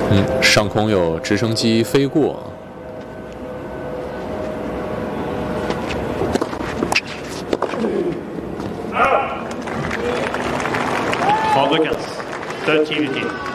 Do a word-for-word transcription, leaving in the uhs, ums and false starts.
嗯，上空有直升机飞过。 Fabrikans thirteen fifteen.